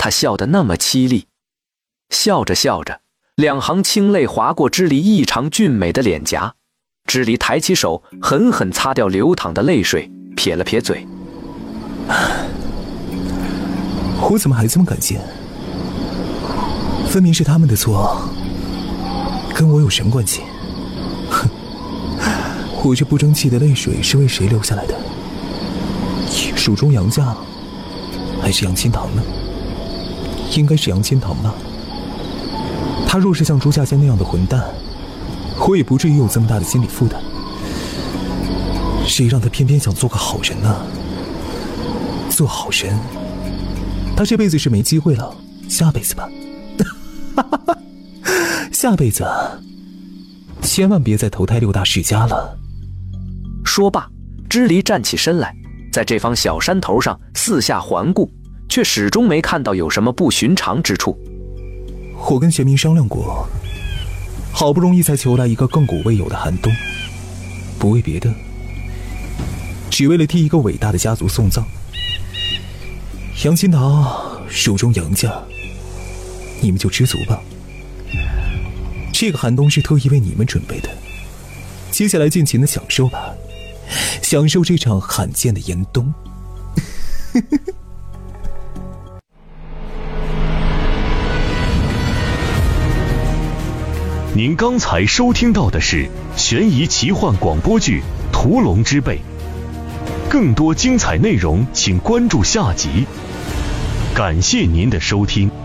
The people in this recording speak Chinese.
他笑得那么凄厉。笑着笑着，两行清泪划过支离异常俊美的脸颊。支离抬起手，狠狠擦掉流淌的泪水，撇了撇嘴：“ 我怎么还这么感性？分明是他们的错，跟我有什么关系？哼，我这不争气的泪水是为谁流下来的？蜀中杨家，还是杨千堂呢？应该是杨千堂吧。他若是像朱家仙那样的混蛋，我也不至于有这么大的心理负担。谁让他偏偏想做个好人呢？做好人，他这辈子是没机会了，下辈子吧。下辈子千万别再投胎6大世家了。” 说罢，支离站起身来，在这方小山头上四下环顾，却始终没看到有什么不寻常之处。 我跟玄冥商量过，好不容易才求来一个亘古未有的寒冬，不为别的，只为了替一个伟大的家族送葬。杨千堂，蜀中杨家，你们就知足吧。这个寒冬是特意为你们准备的，接下来尽情的享受吧，享受这场罕见的严冬。 您刚才收听到的是悬疑奇幻广播剧《屠龙之辈》，更多精彩内容请关注下集。感谢您的收听。